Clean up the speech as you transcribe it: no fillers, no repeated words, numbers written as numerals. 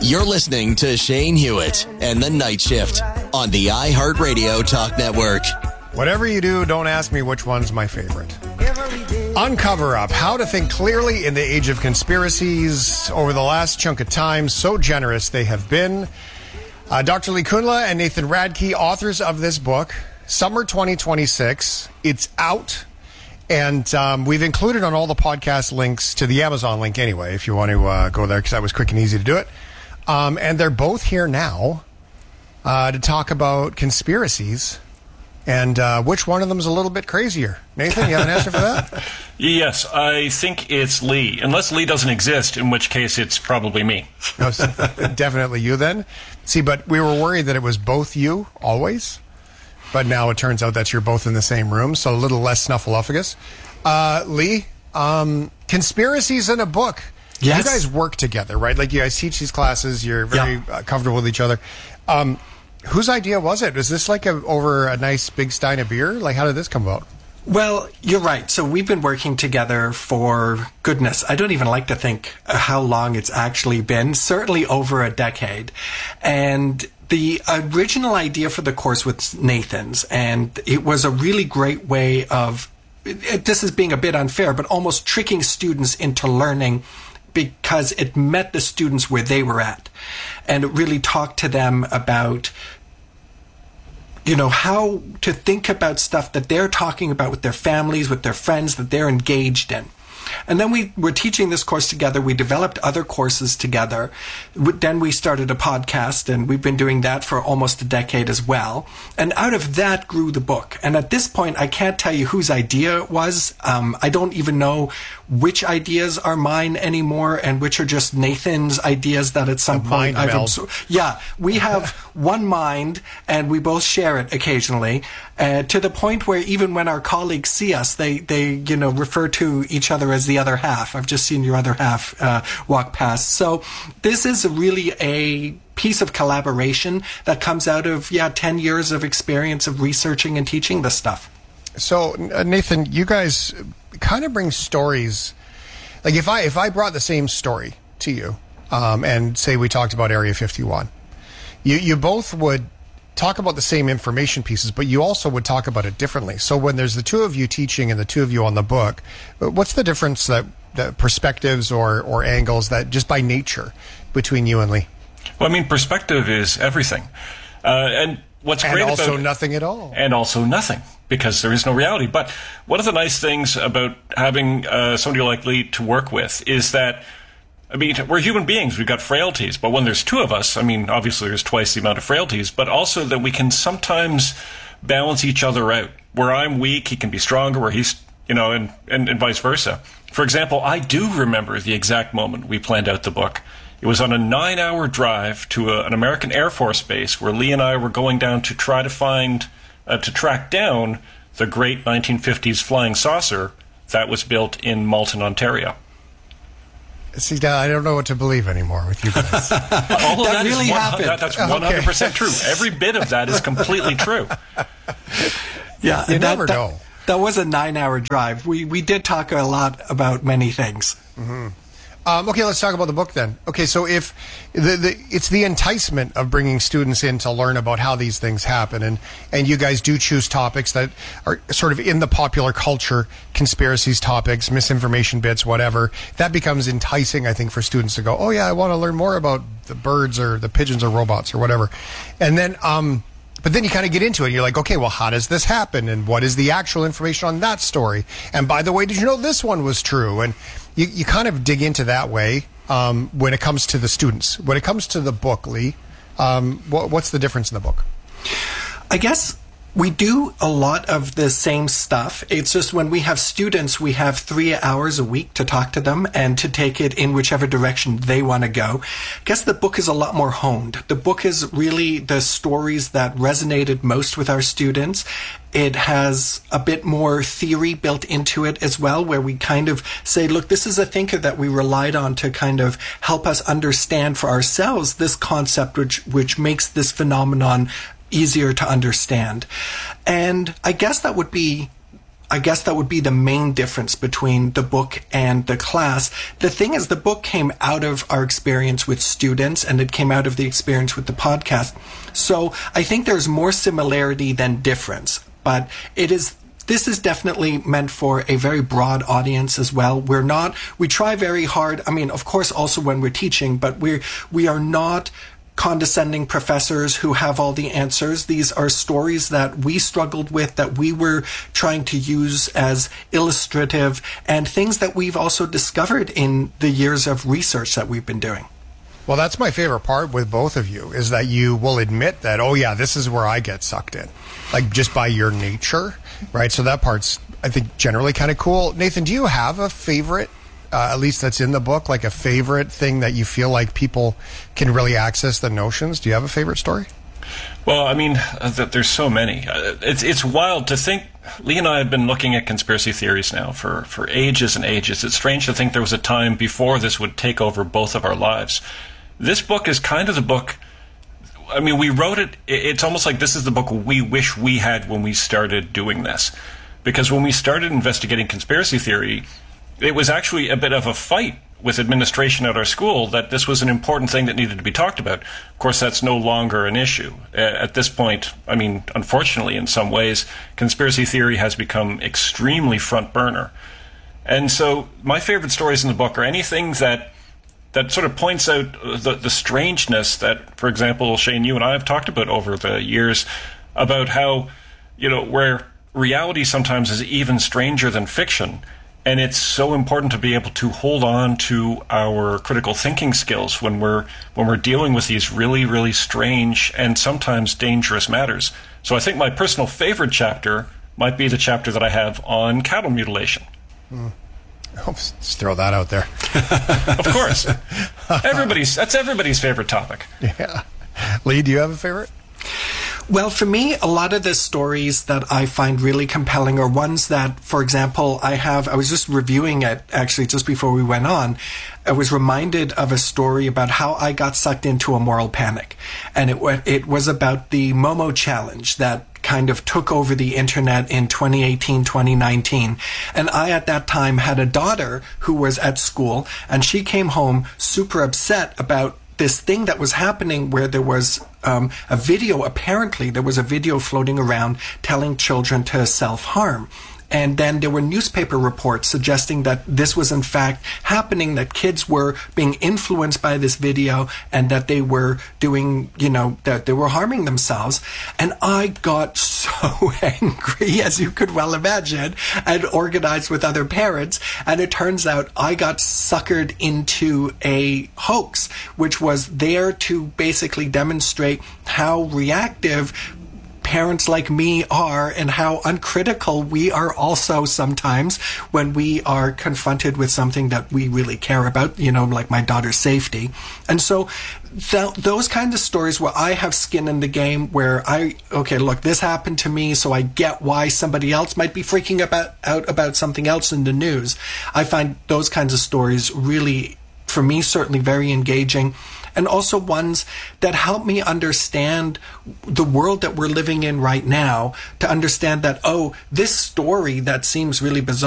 You're listening to Shane Hewitt and the Night Shift on the iHeartRadio Talk Network. Whatever you do, don't ask me which one's my favorite. Uncover Up, how to think clearly in the age of conspiracies. Over the last chunk of time, so generous they have been. Dr. Lee Kunla and Nathan Radke, authors of this book, Summer 2026. It's out. And we've included on all the podcast links to the Amazon link anyway, if you want to go there, because that was quick and easy to do it. And they're both here now to talk about conspiracies and which one of them is a little bit crazier. Nathan, you have an answer for that? Yes, I think it's Lee. Unless Lee doesn't exist, in which case it's probably me. No, definitely you then. See, but we were worried that it was both you, always. But now it turns out that you're both in the same room, so a little less snuffleupagus. Lee, conspiracies in a book. Yes. You guys work together, right? Like you guys teach these classes. You're very comfortable with each other. Whose idea was it? Was this like over a nice big stein of beer? Like, how did this come about? Well, you're right. So we've been working together for, goodness, I don't even like to think how long it's actually been. Certainly over a decade. And the original idea for the course was Nathan's, and it was a really great way of, this is being a bit unfair, but almost tricking students into learning, because it met the students where they were at. And it really talked to them about, how to think about stuff that they're talking about with their families, with their friends, that they're engaged in. And then we were teaching this course together. We developed other courses together. Then we started a podcast, and we've been doing that for almost a decade as well. And out of that grew the book. And at this point, I can't tell you whose idea it was. I don't even know which ideas are mine anymore and which are just Nathan's ideas that at some point I've absorbed. Yeah, we have one mind, and we both share it occasionally, to the point where even when our colleagues see us, they refer to each other as the other half. I've just seen your other half walk past. So this is really a piece of collaboration that comes out of 10 years of experience of researching and teaching this stuff. So Nathan, you guys kind of bring stories. Like if I brought the same story to you, and say we talked about Area 51, you both would talk about the same information pieces, but you also would talk about it differently. So when there's the two of you teaching and the two of you on the book, what's the difference, that perspectives or angles, that just by nature, between you and Lee? Well, I mean, perspective is everything. And what's great about... And also nothing at all. And also nothing, because there is no reality. But one of the nice things about having somebody like Lee to work with is that, I mean, we're human beings. We've got frailties. But when there's two of us, I mean, obviously there's twice the amount of frailties, but also that we can sometimes balance each other out. Where I'm weak, he can be stronger, where he's, and vice versa. For example, I do remember the exact moment we planned out the book. It was on a 9-hour drive to an American Air Force base where Lee and I were going down to try to to track down the great 1950s flying saucer that was built in Malton, Ontario. See, I don't know what to believe anymore with you guys. All of that really happened. That's 100% true. Every bit of that is completely true. Yeah, you never know. That was a 9-hour drive. We did talk a lot about many things. Mm-hmm. Okay, let's talk about the book then. Okay, so if it's the enticement of bringing students in to learn about how these things happen, and you guys do choose topics that are sort of in the popular culture, conspiracies topics, misinformation bits, whatever, that becomes enticing, I think, for students to go, oh yeah, I want to learn more about the birds or the pigeons or robots or whatever. And then, but then you kind of get into it. And you're like, okay, well, how does this happen? And what is the actual information on that story? And by the way, did you know this one was true? And you kind of dig into that way when it comes to the students. When it comes to the book, Lee, what's the difference in the book? I guess we do a lot of the same stuff. It's just when we have students, we have 3 hours a week to talk to them and to take it in whichever direction they want to go. I guess the book is a lot more honed. The book is really the stories that resonated most with our students. It has a bit more theory built into it as well, where we kind of say, look, this is a thinker that we relied on to kind of help us understand for ourselves this concept which makes this phenomenon easier to understand. And I guess that would be I guess that would be the main difference between the book and the class. The thing is, the book came out of our experience with students, and it came out of the experience with the podcast. So I think there's more similarity than difference, but this is definitely meant for a very broad audience as well. We try very hard. I mean, of course, also when we're teaching, but we are not condescending professors who have all the answers. These are stories that we struggled with, that we were trying to use as illustrative, and things that we've also discovered in the years of research that we've been doing. Well, that's my favorite part with both of you, is that you will admit that, oh yeah, this is where I get sucked in, like just by your nature, right? So that part's, I think, generally kind of cool. Nathan, do you have a favorite, at least that's in the book, like a favorite thing that you feel like people can really access the notions? Do you have a favorite story? Well, I mean, there's so many. It's wild to think. Lee and I have been looking at conspiracy theories now for ages and ages. It's strange to think there was a time before this would take over both of our lives. This book is kind of the book. I mean, we wrote it. It's almost like this is the book we wish we had when we started doing this. Because when we started investigating conspiracy theory, it was actually a bit of a fight with administration at our school that this was an important thing that needed to be talked about. Of course, that's no longer an issue. At this point, I mean, unfortunately, in some ways, conspiracy theory has become extremely front burner. And so my favorite stories in the book are anything that sort of points out the strangeness that, for example, Shane, you and I have talked about over the years about how, where reality sometimes is even stranger than fiction. And it's so important to be able to hold on to our critical thinking skills when we're dealing with these really, really strange and sometimes dangerous matters. So I think my personal favorite chapter might be the chapter that I have on cattle mutilation. Just throw that out there. Of course. That's everybody's favorite topic. Yeah. Lee, do you have a favorite? Well, for me, a lot of the stories that I find really compelling are ones that, for example, I was just reviewing it actually just before we went on. I was reminded of a story about how I got sucked into a moral panic. And it was about the Momo challenge that kind of took over the internet in 2018, 2019. And I, at that time, had a daughter who was at school, and she came home super upset about this thing that was happening where there was apparently there was a video floating around telling children to self-harm. And then there were newspaper reports suggesting that this was in fact happening, that kids were being influenced by this video and that they were doing, that they were harming themselves. And I got so angry, as you could well imagine, and organized with other parents. And it turns out I got suckered into a hoax, which was there to basically demonstrate how reactive parents like me are and how uncritical we are also sometimes when we are confronted with something that we really care about, like my daughter's safety. And so those kinds of stories where I have skin in the game, where look, this happened to me, so I get why somebody else might be freaking out about something else in the news. I find those kinds of stories really, for me, certainly very engaging. And also ones that help me understand the world that we're living in right now, to understand that, this story that seems really bizarre